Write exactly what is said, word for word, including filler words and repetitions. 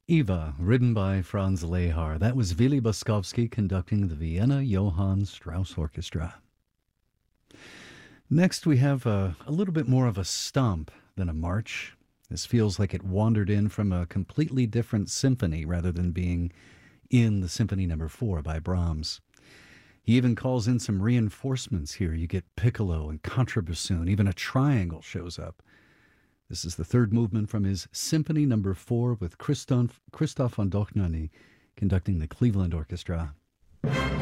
Eva, written by Franz Lehar. That was Vili Boskovsky conducting the Vienna Johann Strauss Orchestra. Next, we have a, a little bit more of a stomp than a march. This feels like it wandered in from a completely different symphony rather than being in the Symphony Number Four by Brahms. He even calls in some reinforcements here. You get piccolo and contrabassoon. Even a triangle shows up. This is the third movement from his Symphony Number Four with Christoph, Christoph von Dohnanyi conducting the Cleveland Orchestra.